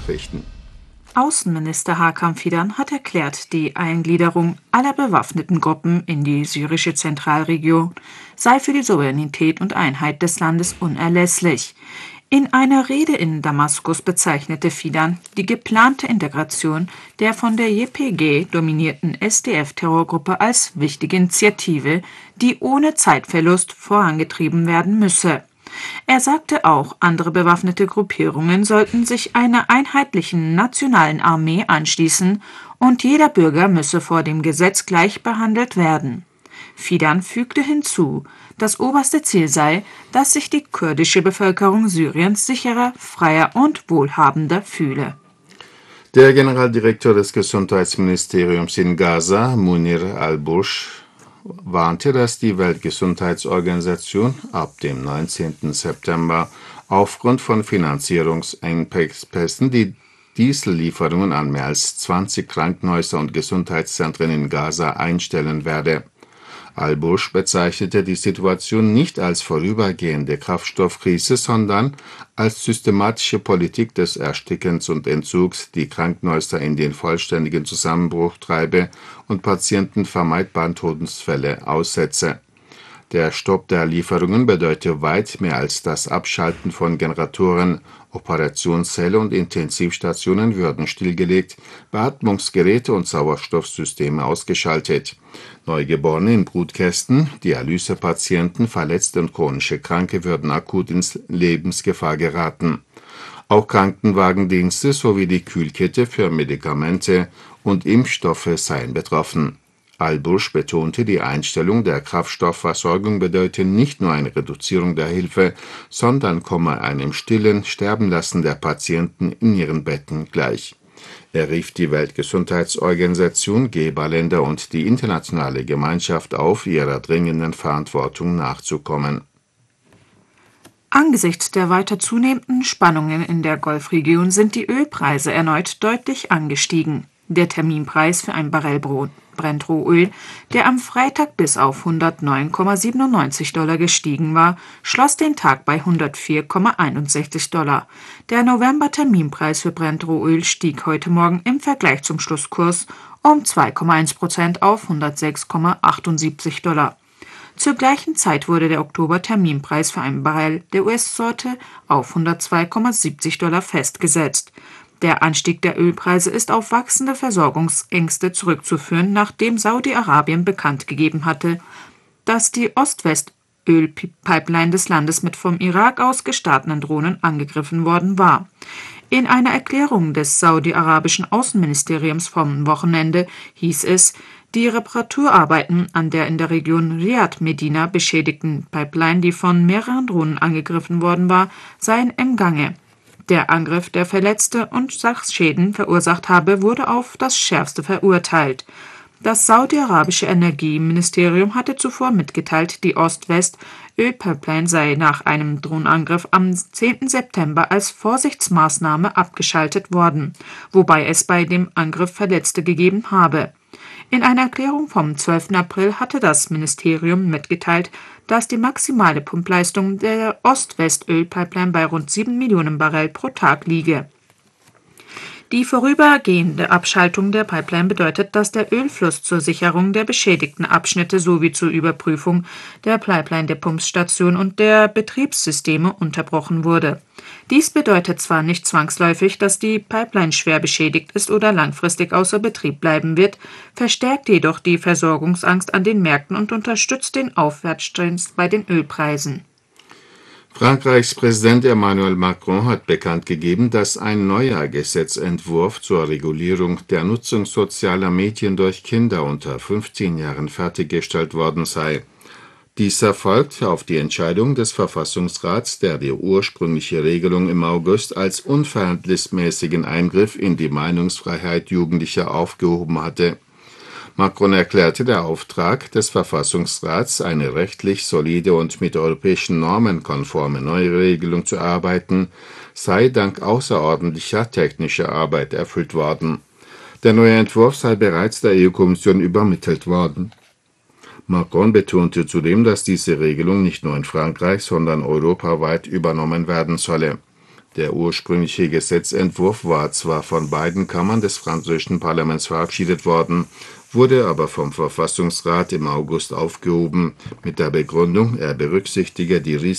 Nachrichten. Außenminister Hakan Fidan hat erklärt, die Eingliederung aller bewaffneten Gruppen in die syrische Zentralregion sei für die Souveränität und Einheit des Landes unerlässlich. In einer Rede in Damaskus bezeichnete Fidan die geplante Integration der von der YPG dominierten SDF-Terrorgruppe als wichtige Initiative, die ohne Zeitverlust vorangetrieben werden müsse. Er sagte auch, andere bewaffnete Gruppierungen sollten sich einer einheitlichen nationalen Armee anschließen und jeder Bürger müsse vor dem Gesetz gleich behandelt werden. Fidan fügte hinzu, das oberste Ziel sei, dass sich die kurdische Bevölkerung Syriens sicherer, freier und wohlhabender fühle. Der Generaldirektor des Gesundheitsministeriums in Gaza, Munir al-Bursh, warnte, dass die Weltgesundheitsorganisation ab dem 19. September aufgrund von Finanzierungsengpässen die Diesellieferungen an mehr als 20 Krankenhäuser und Gesundheitszentren in Gaza einstellen werde. Al-Bursh bezeichnete die Situation nicht als vorübergehende Kraftstoffkrise, sondern als systematische Politik des Erstickens und Entzugs, die Krankenhäuser in den vollständigen Zusammenbruch treibe und Patienten vermeidbaren Todesfälle aussetze. Der Stopp der Lieferungen bedeute weit mehr als das Abschalten von Generatoren. Operationssäle und Intensivstationen würden stillgelegt, Beatmungsgeräte und Sauerstoffsysteme ausgeschaltet. Neugeborene in Brutkästen, Dialysepatienten, Verletzte und chronische Kranke würden akut in Lebensgefahr geraten. Auch Krankenwagendienste sowie die Kühlkette für Medikamente und Impfstoffe seien betroffen. Al-Bursh betonte, die Einstellung der Kraftstoffversorgung bedeute nicht nur eine Reduzierung der Hilfe, sondern komme einem stillen Sterbenlassen der Patienten in ihren Betten gleich. Er rief die Weltgesundheitsorganisation, Geberländer und die internationale Gemeinschaft auf, ihrer dringenden Verantwortung nachzukommen. Angesichts der weiter zunehmenden Spannungen in der Golfregion sind die Ölpreise erneut deutlich angestiegen. Der Terminpreis für ein Barrel Brent-Rohöl, der am Freitag bis auf $109,97 gestiegen war, schloss den Tag bei $104,61. Der November-Terminpreis für Brent-Rohöl stieg heute Morgen im Vergleich zum Schlusskurs um 2,1% auf $106,78. Zur gleichen Zeit wurde der Oktober-Terminpreis für ein Barrel der US-Sorte auf $102,70 festgesetzt. Der Anstieg der Ölpreise ist auf wachsende Versorgungsängste zurückzuführen, nachdem Saudi-Arabien bekannt gegeben hatte, dass die Ost-West-Ölpipeline des Landes mit vom Irak aus gestarteten Drohnen angegriffen worden war. In einer Erklärung des saudi-arabischen Außenministeriums vom Wochenende hieß es, die Reparaturarbeiten an der in der Region Riyadh-Medina beschädigten Pipeline, die von mehreren Drohnen angegriffen worden war, seien im Gange. Der Angriff, der Verletzte und Sachschäden verursacht habe, wurde auf das Schärfste verurteilt. Das saudi-arabische Energieministerium hatte zuvor mitgeteilt, die Ost-West-Ölpipeline sei nach einem Drohnenangriff am 10. September als Vorsichtsmaßnahme abgeschaltet worden, wobei es bei dem Angriff Verletzte gegeben habe. In einer Erklärung vom 12. April hatte das Ministerium mitgeteilt, dass die maximale Pumpleistung der Ost-West-Ölpipeline bei rund 7 Millionen Barrel pro Tag liege. Die vorübergehende Abschaltung der Pipeline bedeutet, dass der Ölfluss zur Sicherung der beschädigten Abschnitte sowie zur Überprüfung der Pipeline, der Pumpstation und der Betriebssysteme unterbrochen wurde. Dies bedeutet zwar nicht zwangsläufig, dass die Pipeline schwer beschädigt ist oder langfristig außer Betrieb bleiben wird, verstärkt jedoch die Versorgungsangst an den Märkten und unterstützt den Aufwärtstrend bei den Ölpreisen. Frankreichs Präsident Emmanuel Macron hat bekannt gegeben, dass ein neuer Gesetzentwurf zur Regulierung der Nutzung sozialer Medien durch Kinder unter 15 Jahren fertiggestellt worden sei. Dies erfolgt auf die Entscheidung des Verfassungsrats, der die ursprüngliche Regelung im August als unverhältnismäßigen Eingriff in die Meinungsfreiheit Jugendlicher aufgehoben hatte. Macron erklärte, der Auftrag des Verfassungsrats, eine rechtlich solide und mit europäischen Normen konforme neue Regelung zu erarbeiten, sei dank außerordentlicher technischer Arbeit erfüllt worden. Der neue Entwurf sei bereits der EU-Kommission übermittelt worden. Macron betonte zudem, dass diese Regelung nicht nur in Frankreich, sondern europaweit übernommen werden solle. Der ursprüngliche Gesetzentwurf war zwar von beiden Kammern des französischen Parlaments verabschiedet worden, wurde aber vom Verfassungsrat im August aufgehoben, mit der Begründung, er berücksichtige die